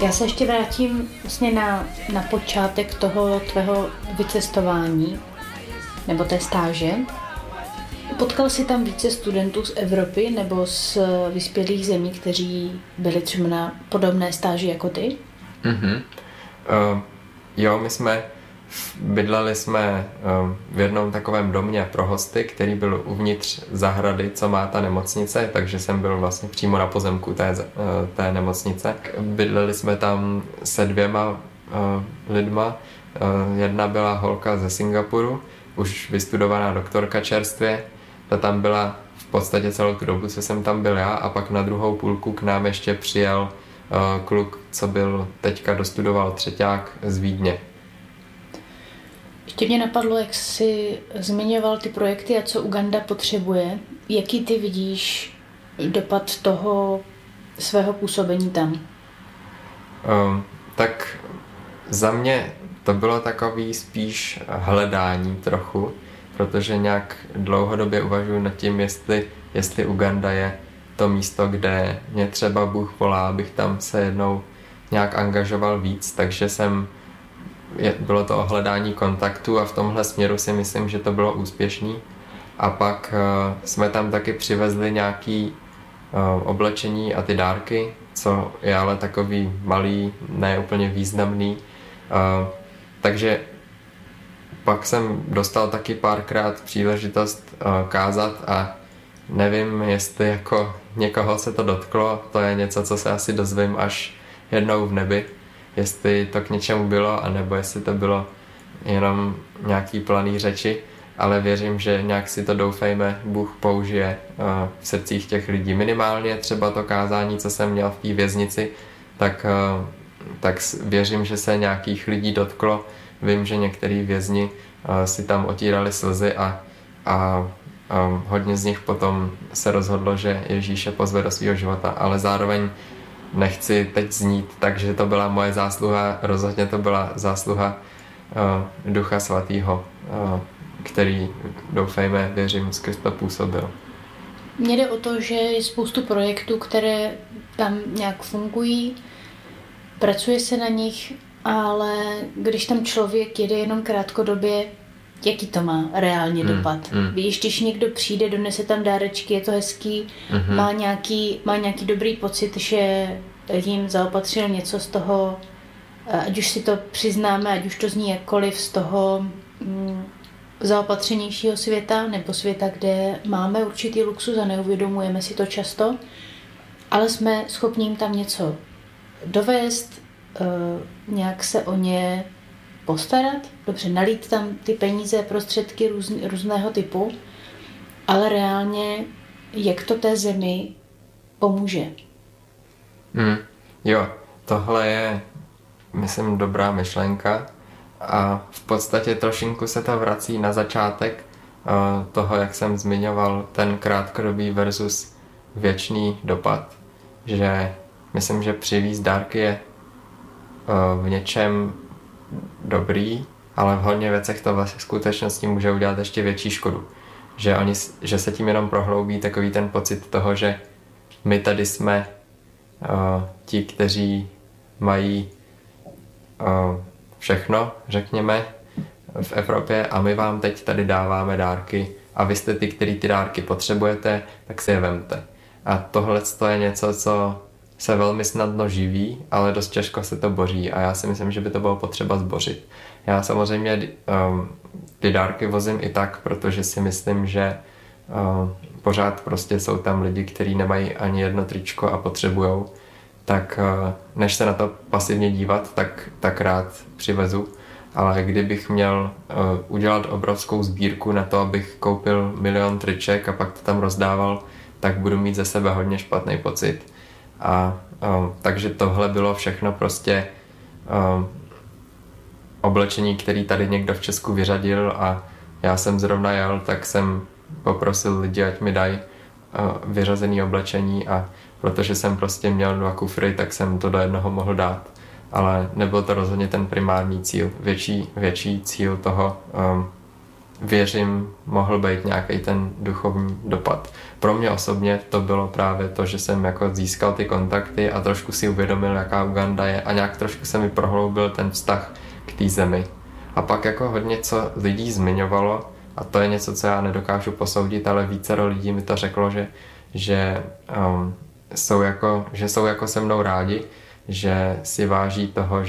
Já se ještě vrátím vlastně na počátek toho tvého vycestování, nebo té stáže. Potkal jsi tam více studentů z Evropy nebo z vyspělých zemí, kteří byli třeba na podobné stáži jako ty? Jo, bydleli jsme v jednom takovém domě pro hosty, který byl uvnitř zahrady, co má ta nemocnice, takže jsem byl vlastně přímo na pozemku té nemocnice. Bydleli jsme tam se 2 lidma. Jedna byla holka ze Singapuru, už vystudovaná doktorka čerstvě. Ta tam byla v podstatě celou tu dobu, co jsem tam byl já, a pak na druhou půlku k nám ještě přijel kluk, co byl teďka dostudoval třeťák z Vídně. Ještě mě napadlo, jak jsi zmiňoval ty projekty a co Uganda potřebuje. Jaký ty vidíš dopad toho svého působení tam? Tak za mě to bylo takový spíš hledání trochu, protože nějak dlouhodobě uvažuji nad tím, jestli Uganda je to místo, kde mě třeba Bůh volá, abych tam se jednou nějak angažoval víc, takže bylo to o hledání kontaktu a v tomhle směru si myslím, že to bylo úspěšný. A pak jsme tam taky přivezli nějaké oblečení a ty dárky, co je ale takový malý, ne úplně významný. Takže pak jsem dostal taky párkrát příležitost kázat a nevím, jestli jako někoho se to dotklo, to je něco, co se asi dozvím až jednou v nebi, jestli to k něčemu bylo, anebo jestli to bylo jenom nějaký planý řeči, ale věřím, že nějak si to doufejme, Bůh použije v srdcích těch lidí. Minimálně třeba to kázání, co jsem měl v té věznici, tak věřím, že se nějakých lidí dotklo. Vím, že některý vězni si tam otírali slzy a hodně z nich potom se rozhodlo, že Ježíše pozve do svého života, ale zároveň nechci teď znít, takže to byla moje zásluha, rozhodně to byla zásluha Ducha Svatého, který, doufejme, věřím, skrz to působil. Mně jde o to, že je spoustu projektů, které tam nějak fungují, pracuje se na nich, ale když tam člověk jede jenom krátkodobě, jaký to má reálně dopad? Víš, když někdo přijde, donese tam dárečky, je to hezký, má nějaký dobrý pocit, že jim zaopatřil něco z toho, ať už si to přiznáme, ať už to zní jakkoliv, z toho zaopatřenějšího světa, nebo světa, kde máme určitý luxus a neuvědomujeme si to často, ale jsme schopni jim tam něco dovést, nějak se o ně postarat, dobře, nalít tam ty peníze, prostředky různého typu, ale reálně, jak to té zemi pomůže. Jo, tohle je, myslím, dobrá myšlenka a v podstatě trošinku se to vrací na začátek toho, jak jsem zmiňoval, ten krátkodobý versus věčný dopad, že myslím, že přivízt dárky je v něčem dobrý, ale v hodně věcech to vlastně v skutečnosti může udělat ještě větší škodu. Že se tím jenom prohloubí takový ten pocit toho, že my tady jsme ti, kteří mají všechno, řekněme, v Evropě a my vám teď tady dáváme dárky a vy jste ty, který ty dárky potřebujete, tak si je vemte. A tohle je něco, co se velmi snadno živí, ale dost těžko se to boří a já si myslím, že by to bylo potřeba zbořit. Já samozřejmě ty dárky vozím i tak, protože si myslím, že pořád prostě jsou tam lidi, kteří nemají ani jedno tričko a potřebujou, tak než se na to pasivně dívat, tak rád přivezu. Ale kdybych měl udělat obrovskou sbírku na to, abych koupil 1 000 000 triček a pak to tam rozdával, tak budu mít ze sebe hodně špatný pocit. Takže tohle bylo všechno prostě oblečení, který tady někdo v Česku vyřadil a já jsem zrovna jel, tak jsem poprosil lidi, ať mi dají vyřazené oblečení a protože jsem prostě měl 2 kufry, tak jsem to do jednoho mohl dát. Ale nebyl to rozhodně ten primární cíl. Větší cíl toho věřím, mohl být nějaký ten duchovní dopad. Pro mě osobně to bylo právě to, že jsem jako získal ty kontakty a trošku si uvědomil, jaká Uganda je a nějak trošku se mi prohloubil ten vztah k té zemi. A pak jako hodně co lidí zmiňovalo, a to je něco, co já nedokážu posoudit, ale vícero lidí mi to řeklo, že jsou jako se mnou rádi, že si váží toho,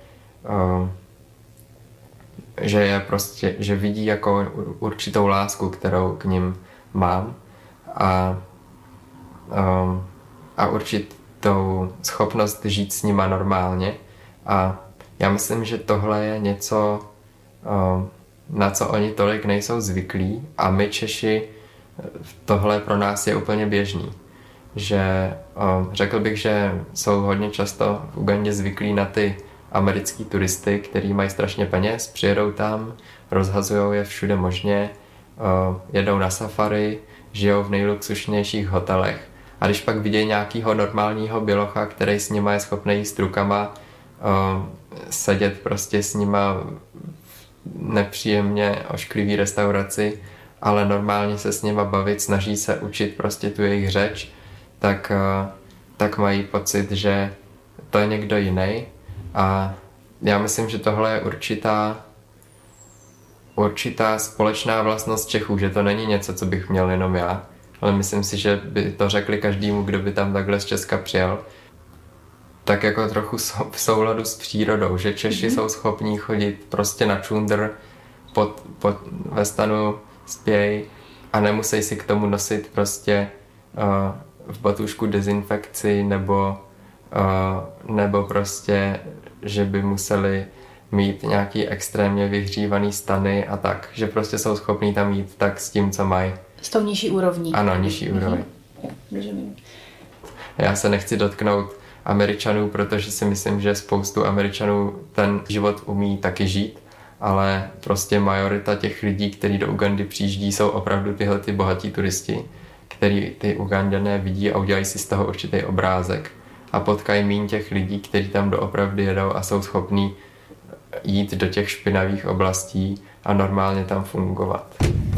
že je prostě, že vidí jako určitou lásku, kterou k nim mám a určitou schopnost žít s nima normálně. A já myslím, že tohle je něco, na co oni tolik nejsou zvyklí a my Češi, tohle pro nás je úplně běžný. Že řekl bych, že jsou hodně často v Ugandě zvyklí na ty americký turisty, který mají strašně peněz, přijedou tam, rozhazují je všude možně, jedou na safari, žijou v nejluxusnějších hotelech. A když pak vidějí nějakýho normálního bělocha, který s nima je schopný jíst rukama, sedět prostě s nima v nepříjemně ošklivý restauraci, ale normálně se s nima bavit, snaží se učit prostě tu jejich řeč, tak mají pocit, že to je někdo jiný. A já myslím, že tohle je určitá společná vlastnost Čechů, že to není něco, co bych měl jenom já, ale myslím si, že by to řekli každému, kdo by tam takhle z Česka přijel, tak jako trochu v souladu s přírodou, že Češi jsou schopní chodit prostě na čundr, ve stanu spěj a nemusí si k tomu nosit prostě v batušku dezinfekci nebo prostě, že by museli mít nějaký extrémně vyhřívaný stany a tak, že prostě jsou schopní tam jít tak s tím, co mají. S tou nižší úrovní. Ano, nižší úroveň. Já se nechci dotknout Američanů, protože si myslím, že spoustu Američanů ten život umí taky žít, ale prostě majorita těch lidí, kteří do Ugandy přijíždí, jsou opravdu tyhle ty bohatí turisti, který ty Ugandané vidí a udělají si z toho určitý obrázek a potkají míň těch lidí, kteří tam doopravdy jedou a jsou schopní jít do těch špinavých oblastí a normálně tam fungovat.